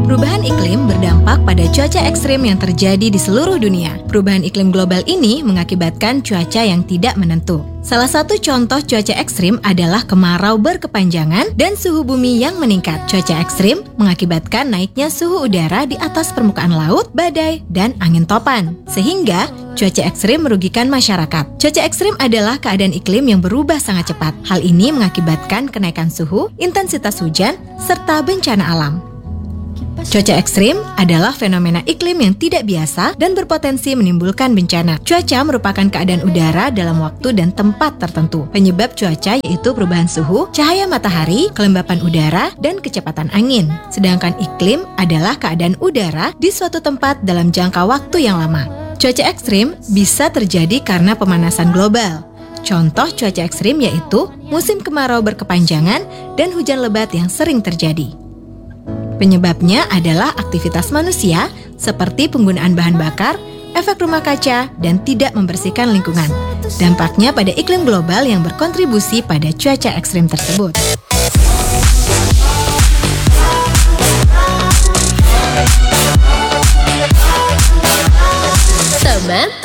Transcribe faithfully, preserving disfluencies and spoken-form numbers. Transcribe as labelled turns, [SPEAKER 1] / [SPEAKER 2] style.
[SPEAKER 1] Perubahan iklim berdampak pada cuaca ekstrim yang terjadi di seluruh dunia. Perubahan iklim global ini mengakibatkan cuaca yang tidak menentu. Salah satu contoh cuaca ekstrim adalah kemarau berkepanjangan dan suhu bumi yang meningkat. Cuaca ekstrim mengakibatkan naiknya suhu udara di atas permukaan laut, badai, dan angin topan. Sehingga cuaca ekstrim merugikan masyarakat. Cuaca ekstrim adalah keadaan iklim yang berubah sangat cepat. Hal ini mengakibatkan kenaikan suhu, intensitas hujan, serta bencana alam. Cuaca ekstrim adalah fenomena iklim yang tidak biasa dan berpotensi menimbulkan bencana. Cuaca merupakan keadaan udara dalam waktu dan tempat tertentu. Penyebab cuaca yaitu perubahan suhu, cahaya matahari, kelembapan udara, dan kecepatan angin. Sedangkan iklim adalah keadaan udara di suatu tempat dalam jangka waktu yang lama. Cuaca ekstrim bisa terjadi karena pemanasan global. Contoh cuaca ekstrim yaitu musim kemarau berkepanjangan dan hujan lebat yang sering terjadi. Penyebabnya adalah aktivitas manusia seperti penggunaan bahan bakar, efek rumah kaca, dan tidak membersihkan lingkungan. Dampaknya pada iklim global yang berkontribusi pada cuaca ekstrim tersebut.